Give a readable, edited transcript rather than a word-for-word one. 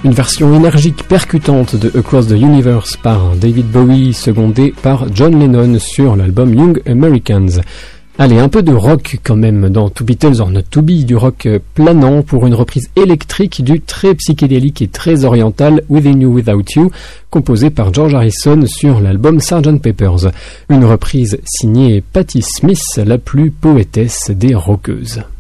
Une version énergique, percutante de Across the Universe par David Bowie, secondé par John Lennon sur l'album Young Americans. Allez, un peu de rock quand même dans To Beatles or Not To Be, du rock planant pour une reprise électrique du très psychédélique et très oriental Within You Without You, composé par George Harrison sur l'album Sgt. Pepper's. Une reprise signée Patti Smith, la plus poétesse des rockeuses.